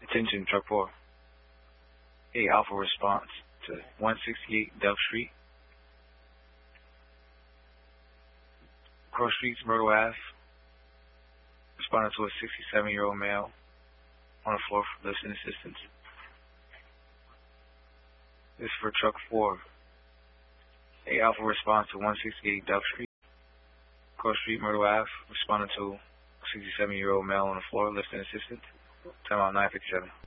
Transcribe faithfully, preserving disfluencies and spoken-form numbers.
Attention, truck four. A Alpha response to one sixty-eight Dove Street. Cross Streets, Myrtle Ave. Responding to a sixty-seven-year-old male on the floor for listening assistance. This is for truck four. A Alpha response to one sixty-eight Dove Street. Cross Street, Myrtle Ave. Responding to a sixty-seven-year-old male on the floor, listening assistance. Time out nine fifty-seven.